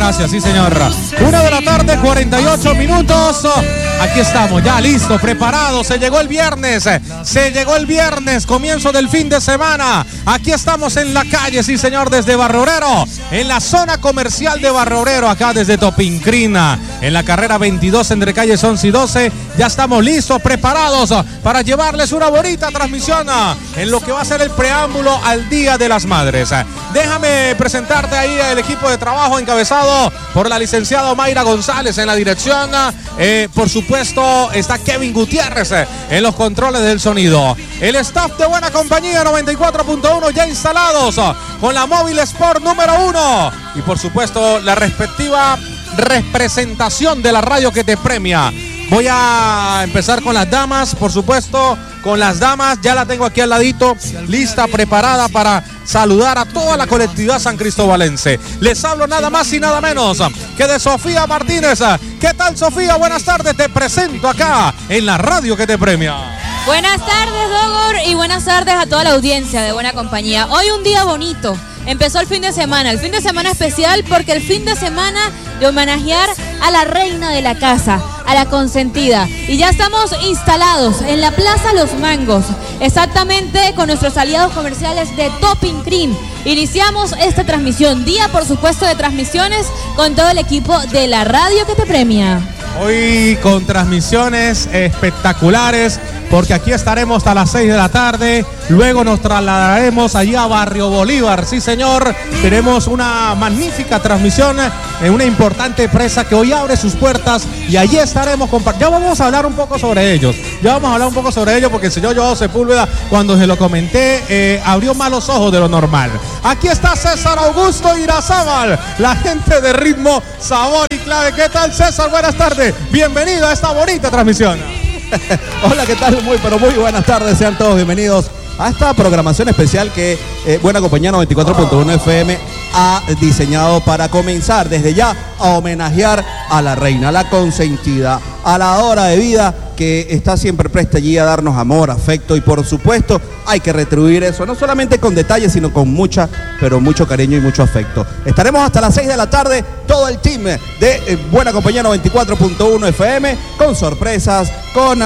gracias, sí señor. 1:48 p.m. Aquí estamos, ya listos, preparados. Se llegó el viernes, comienzo del fin de semana. Aquí estamos en la calle, sí señor, desde Barrio Obrero, en la zona comercial de Barrio Obrero, acá desde Topincrina, en la carrera 22 entre calles 11 y 12. Ya estamos listos, preparados para llevarles una bonita transmisión en lo que va a ser el preámbulo al Día de las Madres. Déjame presentarte ahí el equipo de trabajo encabezado por la licenciada Mayra González en la dirección. Por supuesto está Kevin Gutiérrez en los controles del sonido. El staff de Buena Compañía 94.1 ya instalados con la Móvil Sport número 1 y por supuesto la respectiva representación de la radio que te premia. Voy a empezar con las damas, por supuesto, con las damas. Ya la tengo aquí al ladito, lista, preparada para saludar a toda la colectividad san cristobalense. Les hablo nada más y nada menos que de Sofía Martínez. ¿Qué tal, Sofía? Buenas tardes, te presento acá en la radio que te premia. Buenas tardes, Dogor, y buenas tardes a toda la audiencia de Buena Compañía. Hoy un día bonito. Empezó el fin de semana especial porque el fin de semana de homenajear a la reina de la casa, a la consentida. Y ya estamos instalados en la Plaza Los Mangos, exactamente con nuestros aliados comerciales de Topincrina. Iniciamos esta transmisión, día por supuesto de transmisiones con todo el equipo de la radio que te premia. Hoy con transmisiones espectaculares, porque aquí estaremos hasta las 6 de la tarde, luego nos trasladaremos allí a Barrio Bolívar, sí señor, tenemos una magnífica transmisión en una importante empresa que hoy abre sus puertas y allí estaremos ya vamos a hablar un poco sobre ellos, porque el señor Joao Sepúlveda, cuando se lo comenté, abrió más los ojos de lo normal. Aquí está César Augusto Irazábal, la gente de ritmo, sabor y clave. ¿Qué tal, César? Buenas tardes, bienvenido a esta bonita transmisión. Hola, ¿qué tal? Muy buenas tardes, sean todos bienvenidos a esta programación especial que Buena Compañía 94.1 FM ha diseñado para comenzar desde ya a homenajear a la reina, a la consentida, a la hora de vida que está siempre presta allí a darnos amor, afecto y por supuesto hay que retribuir eso, no solamente con detalles, sino con mucho cariño y mucho afecto. Estaremos hasta las 6 de la tarde, todo el team de Buena Compañía 94.1 FM, con sorpresas, con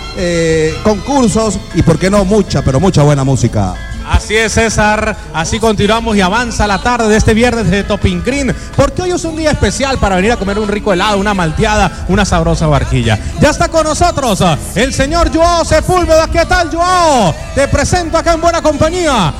concursos y por qué no mucha buena música. Así es, César, así continuamos y avanza la tarde de este viernes de Topincrina, porque hoy es un día especial para venir a comer un rico helado, una malteada, una sabrosa barquilla. Ya está con nosotros el señor Joao Sepúlveda. ¿Qué tal, Joao? Te presento acá en Buena Compañía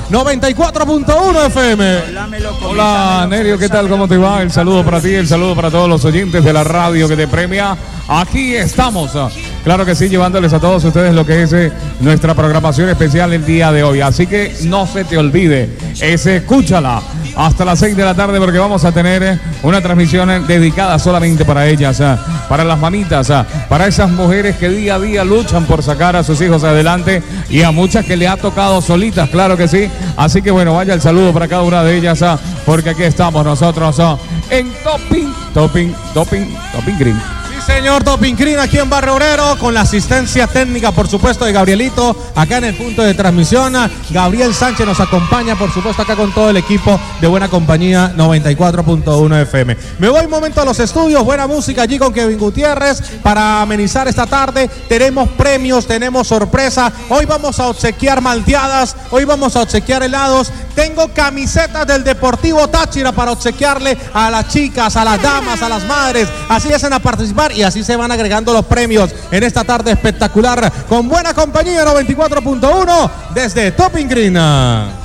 94.1 FM. Hola, Nerio, ¿qué tal? ¿Cómo te va? El saludo para ti, el saludo para todos los oyentes de la radio que te premia. Aquí estamos, claro que sí, llevándoles a todos ustedes lo que es nuestra programación especial el día de hoy. Así que no se te olvide, escúchala hasta las 6 de la tarde porque vamos a tener una transmisión dedicada solamente para ellas, para las mamitas, para esas mujeres que día a día luchan por sacar a sus hijos adelante y a muchas que le ha tocado solitas, claro que sí. Así que bueno, vaya el saludo para cada una de ellas porque aquí estamos nosotros en Topincrina. Señor Topincrina, aquí en Barrio Obrero, con la asistencia técnica, por supuesto, de Gabrielito, acá en el punto de transmisión. Gabriel Sánchez nos acompaña, por supuesto, acá con todo el equipo de Buena Compañía 94.1 FM. Me voy un momento a los estudios, buena música allí con Kevin Gutiérrez para amenizar esta tarde. Tenemos premios, tenemos sorpresa. Hoy vamos a obsequiar malteadas, hoy vamos a obsequiar helados. Tengo camisetas del Deportivo Táchira para obsequiarle a las chicas, a las damas, a las madres. Así hacen a participar y así se van agregando los premios en esta tarde espectacular con Buena Compañía 94.1 desde Topincrina.